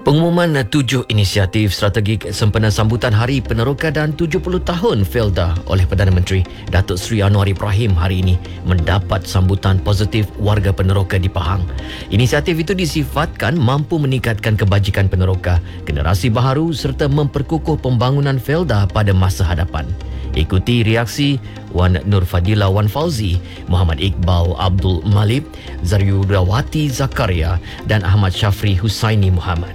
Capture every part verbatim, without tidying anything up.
Pengumuman tujuh inisiatif strategik sempena sambutan Hari Peneroka dan tujuh puluh tahun Felda oleh Perdana Menteri Datuk Seri Anwar Ibrahim hari ini mendapat sambutan positif warga peneroka di Pahang. Inisiatif itu disifatkan mampu meningkatkan kebajikan peneroka, generasi baharu serta memperkukuh pembangunan Felda pada masa hadapan. Ikuti reaksi Wan Nur Fadila Wan Fauzi, Muhammad Iqbal Abdul Malik, Zaryudawati Zakaria dan Ahmad Syafri Husaini Muhammad.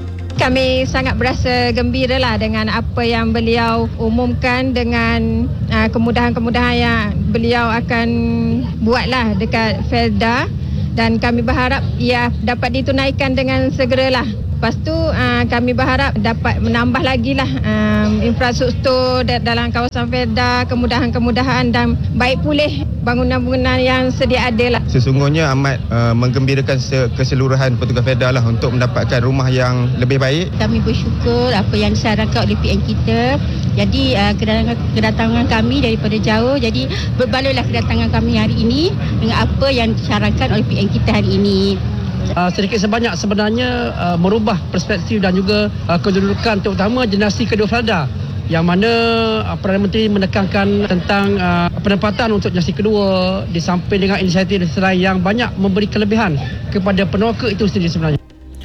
Kami sangat berasa gembira lah dengan apa yang beliau umumkan, dengan uh, kemudahan-kemudahan yang beliau akan buatlah dekat Felda, dan kami berharap ia dapat ditunaikan dengan segeralah. Lepas tu uh, kami berharap dapat menambah lagi lah um, infrastruktur dalam kawasan Felda, kemudahan-kemudahan dan baik pulih bangunan-bangunan yang sedia ada lah. Sesungguhnya amat uh, menggembirakan keseluruhan petugas Felda lah untuk mendapatkan rumah yang lebih baik. Kami bersyukur apa yang disarankan oleh P M kita. Jadi uh, kedatangan, kedatangan kami daripada jauh, jadi berbaloi kedatangan kami hari ini dengan apa yang disarankan oleh P M kita hari ini. Uh, sedikit sebanyak sebenarnya uh, merubah perspektif dan juga uh, kedudukan terutama generasi kedua Felda, yang mana uh, Perdana Menteri menekankan tentang uh, penempatan untuk generasi kedua di samping dengan inisiatif lain yang banyak memberi kelebihan kepada peneroka itu sendiri sebenarnya.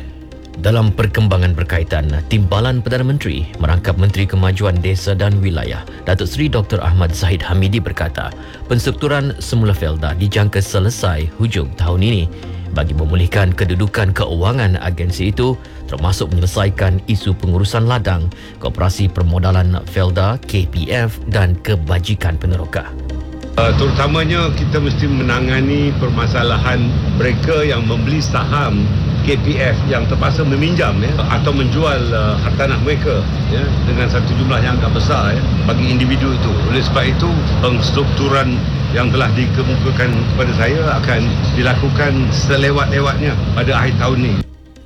Dalam perkembangan berkaitan, Timbalan Perdana Menteri merangkap Menteri Kemajuan Desa dan Wilayah Datuk Seri Doktor Ahmad Zahid Hamidi berkata, penstrukturan semula Felda dijangka selesai hujung tahun ini bagi memulihkan kedudukan keuangan agensi itu, termasuk menyelesaikan isu pengurusan ladang, Koperasi Permodalan Felda K P F dan kebajikan peneroka. Uh, terutamanya kita mesti menangani permasalahan mereka yang membeli saham K P F yang terpaksa meminjam ya, atau menjual uh, hartanah mereka ya, dengan satu jumlah yang agak besar ya, bagi individu itu. Oleh sebab itu, penstrukturan yang telah dikemukakan kepada saya akan dilakukan selewat-lewatnya pada akhir tahun ini.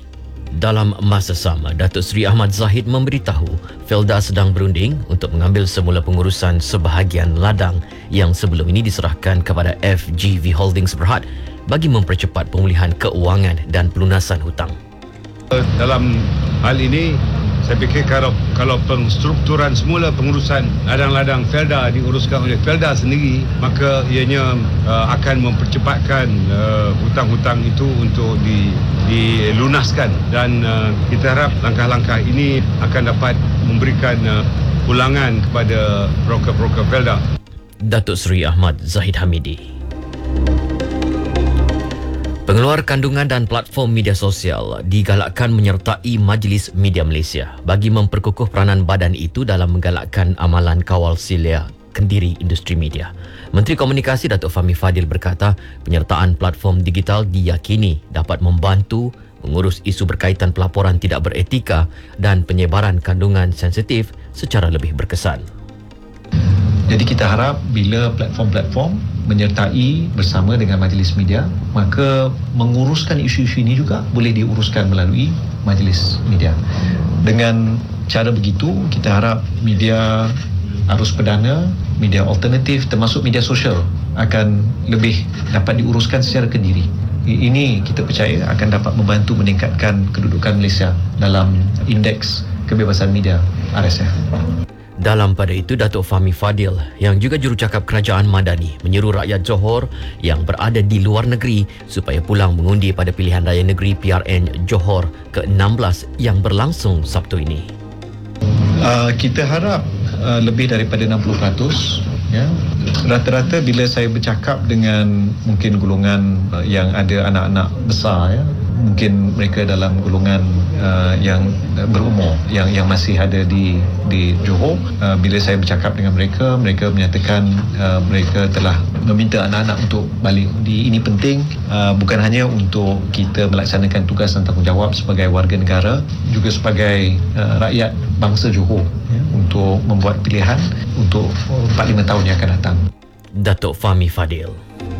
Dalam masa sama, Datuk Seri Ahmad Zahid memberitahu Felda sedang berunding untuk mengambil semula pengurusan sebahagian ladang yang sebelum ini diserahkan kepada F G V Holdings Berhad bagi mempercepat pemulihan keuangan dan pelunasan hutang. Dalam hal ini, saya fikir kalau kalau penstrukturan semula pengurusan ladang-ladang Felda diuruskan oleh Felda sendiri, maka ianya uh, akan mempercepatkan uh, hutang-hutang itu untuk di, dilunaskan, dan uh, kita harap langkah-langkah ini akan dapat memberikan uh, pulangan kepada broker-broker Felda. Datuk Seri Ahmad Zahid Hamidi. Pengeluar kandungan dan platform media sosial digalakkan menyertai Majlis Media Malaysia bagi memperkukuh peranan badan itu dalam menggalakkan amalan kawal silia kendiri industri media. Menteri Komunikasi Datuk Fahmi Fadil berkata, penyertaan platform digital diyakini dapat membantu mengurus isu berkaitan pelaporan tidak beretika dan penyebaran kandungan sensitif secara lebih berkesan. Jadi kita harap bila platform-platform menyertai bersama dengan majlis media, maka menguruskan isu-isu ini juga boleh diuruskan melalui majlis media. Dengan cara begitu, kita harap media arus perdana, media alternatif termasuk media sosial akan lebih dapat diuruskan secara kendiri. Ini kita percaya akan dapat membantu meningkatkan kedudukan Malaysia dalam indeks kebebasan media R S F. Dalam pada itu, Datuk Fahmi Fadil yang juga jurucakap Kerajaan Madani menyeru rakyat Johor yang berada di luar negeri supaya pulang mengundi pada pilihan raya negeri P R N Johor ke enam belas yang berlangsung Sabtu ini. Uh, kita harap uh, lebih daripada enam puluh peratus. Ya. Rata-rata bila saya bercakap dengan mungkin golongan uh, yang ada anak-anak besar, ya, mungkin mereka dalam golongan uh, yang berumur yang yang masih ada di di Johor, uh, bila saya bercakap dengan mereka, mereka menyatakan uh, mereka telah meminta anak-anak untuk balik undi. Ini penting, uh, bukan hanya untuk kita melaksanakan tugas dan tanggungjawab sebagai warga negara, juga sebagai uh, rakyat bangsa Johor, ya, untuk membuat pilihan untuk empat lima tahun yang akan datang. Datuk Fahmi Fadil.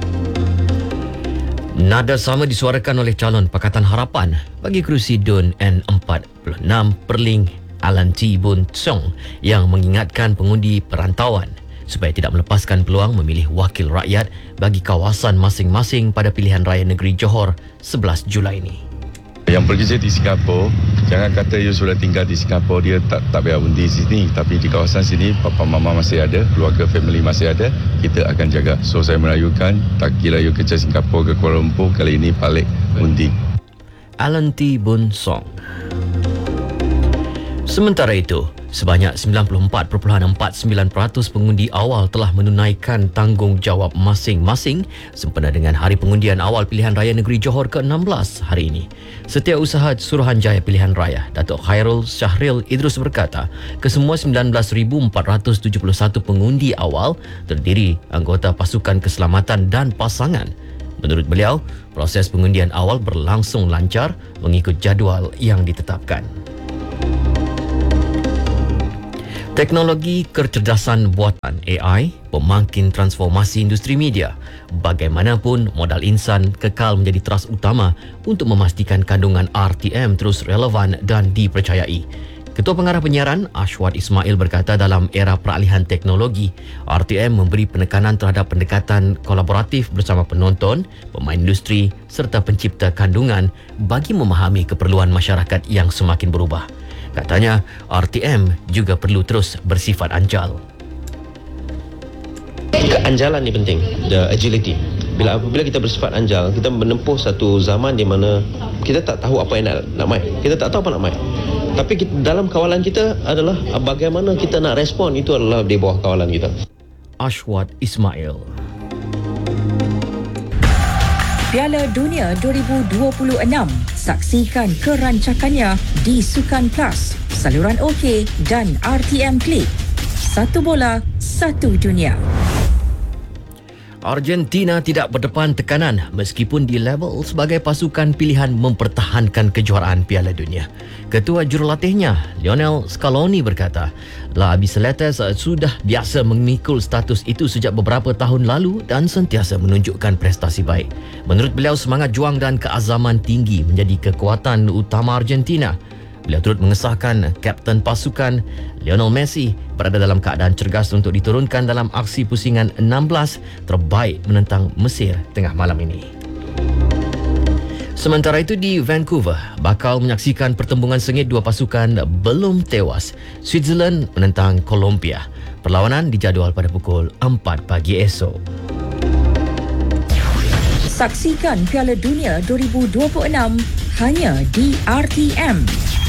Nada sama disuarakan oleh calon Pakatan Harapan bagi kerusi D U N N empat puluh enam Perling Alan T. Boon Tsong yang mengingatkan pengundi perantauan supaya tidak melepaskan peluang memilih wakil rakyat bagi kawasan masing-masing pada pilihan raya negeri Johor sebelas Julai ini. Yang bekerja di Singapura, jangan kata you sudah tinggal di Singapura, dia tak tak bayar undi sini. Tapi di kawasan sini, papa mama masih ada, keluarga family masih ada, kita akan jaga. So saya merayukan, tak kira you kerja Singapura ke Kuala Lumpur, kali ini balik undi. Alan T. Boon Song. Sementara itu, sebanyak sembilan puluh empat perpuluhan empat sembilan peratus pengundi awal telah menunaikan tanggungjawab masing-masing sempena dengan Hari Pengundian Awal Pilihan Raya Negeri Johor ke enam belas hari ini. Setiausaha Suruhanjaya Pilihan Raya, Datuk Khairul Syahril Idrus berkata, kesemua sembilan belas ribu empat ratus tujuh puluh satu pengundi awal terdiri anggota pasukan keselamatan dan pasangan. Menurut beliau, proses pengundian awal berlangsung lancar mengikut jadual yang ditetapkan. Teknologi kecerdasan buatan A I pemangkin transformasi industri media. Bagaimanapun, modal insan kekal menjadi teras utama untuk memastikan kandungan R T M terus relevan dan dipercayai. Ketua Pengarah Penyiaran Ashwat Ismail berkata dalam era peralihan teknologi, R T M memberi penekanan terhadap pendekatan kolaboratif bersama penonton, pemain industri serta pencipta kandungan bagi memahami keperluan masyarakat yang semakin berubah. Katanya, R T M juga perlu terus bersifat anjal. Keanjalan ni penting, the agility. Bila apabila kita bersifat anjal, kita menempuh satu zaman di mana kita tak tahu apa yang nak, nak mai. Kita tak tahu apa nak mai. Tapi kita, dalam kawalan kita adalah bagaimana kita nak respon, itu adalah di bawah kawalan kita. Ashwat Ismail. Piala Dunia dua ribu dua puluh enam. Saksikan kerancakannya di Sukan Plus, saluran OK dan R T M Klik. Satu bola, satu dunia. Argentina tidak berdepan tekanan meskipun di level sebagai pasukan pilihan mempertahankan kejuaraan Piala Dunia. Ketua jurulatihnya, Lionel Scaloni berkata, La Bicicletas sudah biasa memikul status itu sejak beberapa tahun lalu dan sentiasa menunjukkan prestasi baik. Menurut beliau, semangat juang dan keazaman tinggi menjadi kekuatan utama Argentina. Beliau turut mengesahkan kapten pasukan Lionel Messi berada dalam keadaan cergas untuk diturunkan dalam aksi pusingan enam belas terbaik menentang Mesir tengah malam ini. Sementara itu di Vancouver, bakal menyaksikan pertembungan sengit dua pasukan belum tewas. Switzerland menentang Colombia. Perlawanan dijadual pada pukul empat pagi esok. Saksikan Piala Dunia dua ribu dua puluh enam hanya di R T M.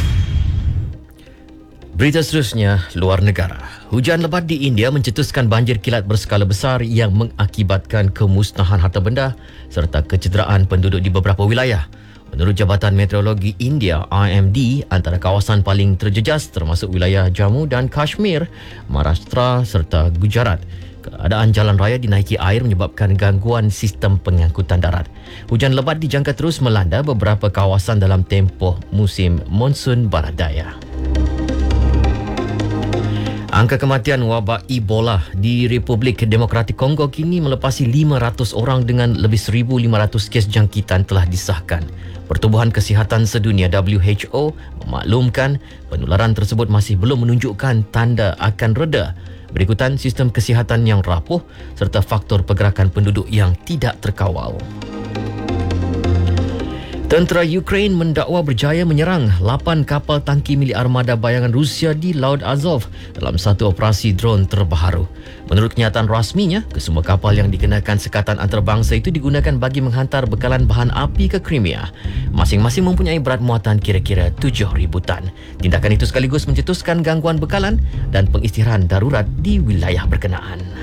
Berita seterusnya, luar negara. Hujan lebat di India mencetuskan banjir kilat berskala besar yang mengakibatkan kemusnahan harta benda serta kecederaan penduduk di beberapa wilayah. Menurut Jabatan Meteorologi India I M D, antara kawasan paling terjejas termasuk wilayah Jammu dan Kashmir, Maharashtra serta Gujarat. Keadaan jalan raya dinaiki air menyebabkan gangguan sistem pengangkutan darat. Hujan lebat dijangka terus melanda beberapa kawasan dalam tempoh musim monsun barat daya. Angka kematian wabak Ebola di Republik Demokratik Kongo kini melepasi lima ratus orang dengan lebih seribu lima ratus kes jangkitan telah disahkan. Pertubuhan Kesihatan Sedunia W H O memaklumkan penularan tersebut masih belum menunjukkan tanda akan reda. Berikutan sistem kesihatan yang rapuh serta faktor pergerakan penduduk yang tidak terkawal. Tentera Ukraine mendakwa berjaya menyerang lapan kapal tangki milik armada bayangan Rusia di Laut Azov dalam satu operasi drone terbaru. Menurut kenyataan rasminya, kesemua kapal yang dikenakan sekatan antarabangsa itu digunakan bagi menghantar bekalan bahan api ke Crimea. Masing-masing mempunyai berat muatan kira-kira tujuh ribu tan. Tindakan itu sekaligus mencetuskan gangguan bekalan dan pengisytiharan darurat di wilayah berkenaan.